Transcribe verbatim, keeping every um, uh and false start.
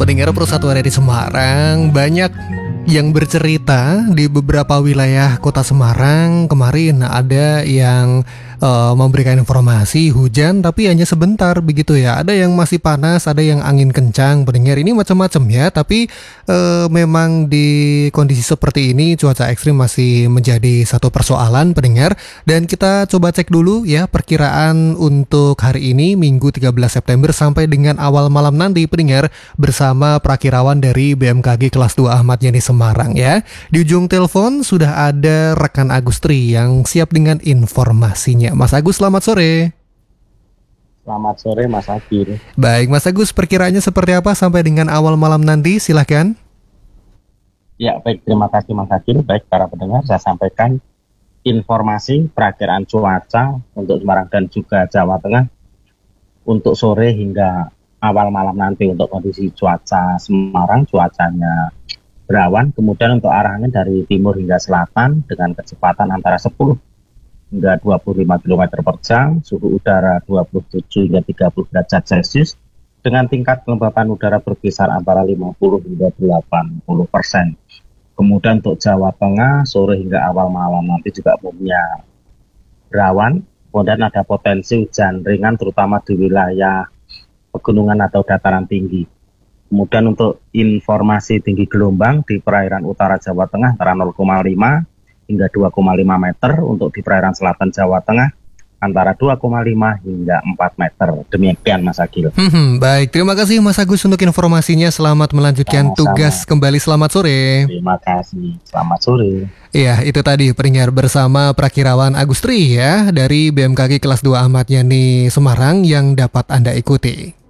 Pendengar Persatu Hari di Semarang, banyak yang bercerita di beberapa wilayah kota Semarang kemarin ada yang uh, memberikan informasi hujan tapi hanya sebentar begitu ya. Ada yang masih panas, ada yang angin kencang. Pendengar, ini macam-macam ya. Tapi uh, memang di kondisi seperti ini cuaca ekstrim masih menjadi satu persoalan pendengar. Dan kita coba cek dulu ya perkiraan untuk hari ini Minggu tiga belas September sampai dengan awal malam nanti pendengar bersama prakirawan dari B M K G kelas dua Ahmad Yani Semarang ya. Di ujung telepon sudah ada rekan Agustri yang siap dengan informasinya. Mas Agus, selamat sore. Selamat sore Mas Agil. Baik Mas Agus, perkiraannya seperti apa sampai dengan awal malam nanti? Silahkan. Ya baik, terima kasih Mas Agil. Baik para pendengar, saya sampaikan informasi perakiraan cuaca untuk Semarang dan juga Jawa Tengah untuk sore hingga awal malam nanti. Untuk kondisi cuaca Semarang, cuacanya berawan, kemudian untuk arah angin dari timur hingga selatan dengan kecepatan antara sepuluh hingga dua puluh lima kilometer per jam, suhu udara dua puluh tujuh hingga tiga puluh derajat Celcius, dengan tingkat kelembapan udara berkisar antara lima puluh hingga delapan puluh persen. Kemudian untuk Jawa Tengah, sore hingga awal malam nanti juga umumnya berawan, kemudian ada potensi hujan ringan terutama di wilayah pegunungan atau dataran tinggi. Kemudian untuk informasi tinggi gelombang di perairan utara Jawa Tengah antara nol koma lima hingga dua koma lima meter, untuk di perairan selatan Jawa Tengah antara dua koma lima hingga empat meter. Demikian Mas Agil. Hmm, baik, terima kasih Mas Agus untuk informasinya. Selamat melanjutkan Sama-sama. tugas kembali. Selamat sore. Terima kasih. Selamat sore. Iya, itu tadi pendengar bersama Prakirawan Agustri ya dari B M K G kelas dua Ahmad Yani Semarang yang dapat Anda ikuti.